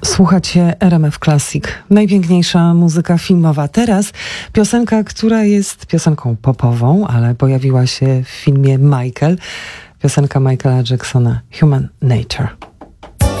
Słuchacie RMF Classic. Najpiękniejsza muzyka filmowa. Teraz piosenka, która jest piosenką popową, ale pojawiła się w filmie Michael. Piosenka Michaela Jacksona, Human Nature.